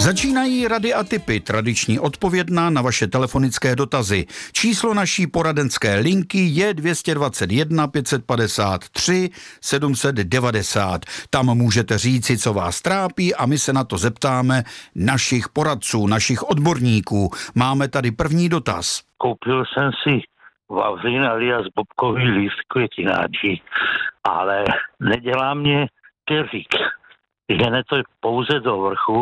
Začínají rady a tipy, tradiční odpověď na vaše telefonické dotazy. Číslo naší poradenské linky je 221 553 790. Tam můžete říci, co vás trápí a my se na to zeptáme našich poradců, našich odborníků. Máme tady první dotaz. Koupil jsem si Vavřín alias bobkový list květináči, ale nedělá mě keřík. Žene to pouze do vrchu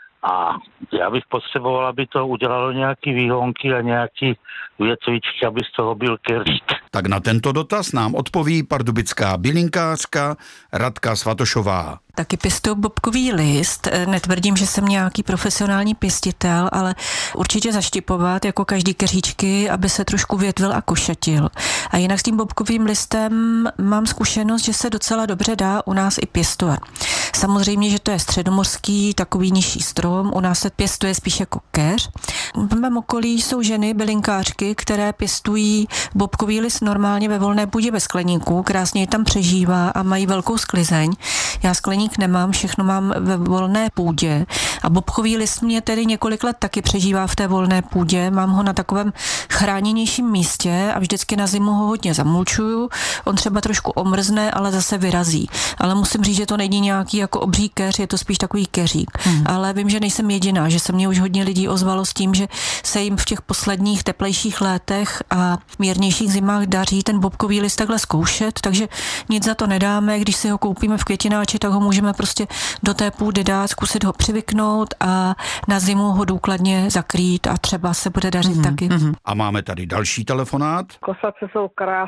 a já bych potřeboval, aby to udělalo nějaký výhonky a nějaký větvičky, aby z toho byl keřík. Tak na tento dotaz nám odpoví pardubická bylinkářka Radka Svatošová. Taky pěstuju bobkový list. Netvrdím, že jsem nějaký profesionální pěstitel, ale určitě zaštipovat jako každý keříčky, aby se trošku větvil a košatil. A jinak s tím bobkovým listem mám zkušenost, že se docela dobře dá u nás i pěstovat. Samozřejmě, že to je středomořský, takový nižší strom, u nás se pěstuje spíš jako keř. V mém okolí jsou ženy, bylinkářky, které pěstují bobkový list normálně ve volné půdě ve skleníku, krásně je tam přežívá a mají velkou sklizeň. Já skleník nemám, všechno mám ve volné půdě a bobkový list mě tedy několik let taky přežívá v té volné půdě. Mám ho na takovém chráněnějším místě a vždycky na zimu ho hodně zamulčuju. On třeba trošku omrzne, ale zase vyrazí. Ale musím říct, že to není nějaký jako obří keř, je to spíš takový keřík. Ale vím, že nejsem jediná, že se mě už hodně lidí ozvalo s tím, že se jim v těch posledních teplejších létech a mírnějších zimách daří ten bobkový list takhle zkoušet, takže nic za to nedáme, když si ho koupíme v květináči, tak ho můžeme prostě do té půdy dát, zkusit ho přivyknout a na zimu ho důkladně zakrýt a třeba se bude dařit taky. A máme tady další telefonát. Kosace jsou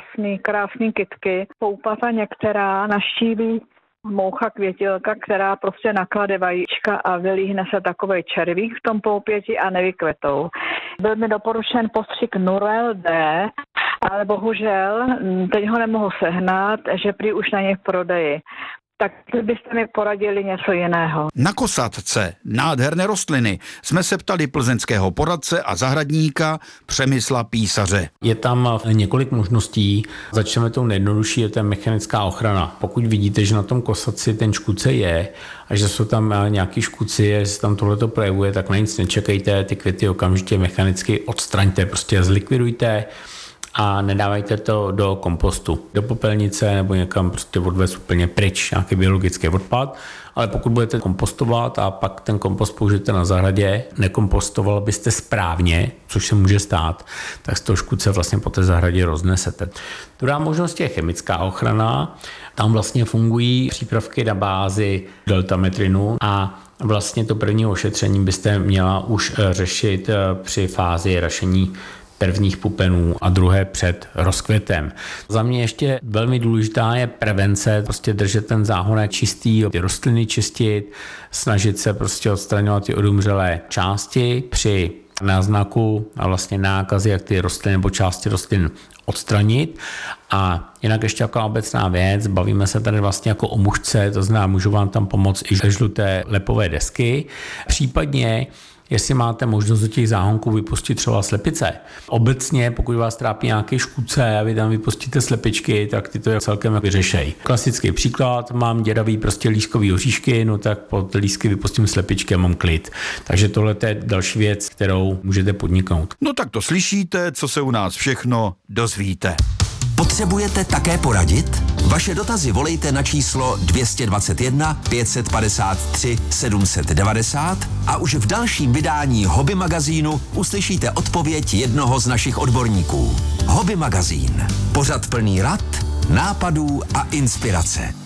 krásný kytky. Poupata některá naštíví moucha květilka, která prostě naklade vajíčka a vylíhne se takovej červík v tom poupěti a nevykvetou. Byl mi doporučen postřik Nurel D, ale bohužel teď ho nemohu sehnat, že prý už na něj v prodeji. Tak byste mi poradili něco jiného. Na kosatce, nádherné rostliny, jsme se ptali plzeňského poradce a zahradníka Přemysla Písaře. Je tam několik možností. Začneme tou nejjednodušší, je to mechanická ochrana. Pokud vidíte, že na tom kosatci ten škůdce je a že jsou tam nějaký škůdci, že se tam tohleto projevuje, tak na nic nečekejte, ty květy okamžitě mechanicky odstraňte, prostě zlikvidujte a nedávajte to do kompostu, do popelnice nebo někam prostě odvést úplně pryč, nějaký biologický odpad. Ale pokud budete kompostovat a pak ten kompost použijete na zahradě, nekompostoval byste správně, což se může stát, tak z toho škůdce vlastně po té zahradě roznesete. Druhá možnost je chemická ochrana. Tam vlastně fungují přípravky na bázi deltametrinu a vlastně to první ošetření byste měla už řešit při fázi rašení prvních pupenů a druhé před rozkvětem. Za mě ještě velmi důležitá je prevence, prostě držet ten záhonek čistý, ty rostliny čistit, snažit se prostě odstraňovat ty odumřelé části při náznaku a vlastně nákazy, jak ty rostliny nebo části rostlin odstranit. A jinak ještě jako obecná věc, bavíme se tady vlastně jako o mužce, to znamená, můžu vám tam pomoct i žluté lepové desky, případně jestli máte možnost do těch záhonků vypustit třeba slepice. Obecně, pokud vás trápí nějaké škůdce a vy tam vypustíte slepičky, tak ty to celkem vyřešej. Klasický příklad, mám děravý prostě lískový oříšky, no tak pod lísky vypustím slepičky a mám klid. Takže tohle je další věc, kterou můžete podniknout. No tak to slyšíte, co se u nás všechno dozvíte. Potřebujete také poradit? Vaše dotazy volejte na číslo 221 553 790 a už v dalším vydání Hobby magazínu uslyšíte odpověď jednoho z našich odborníků. Hobby magazín. Pořad plný rad, nápadů a inspirace.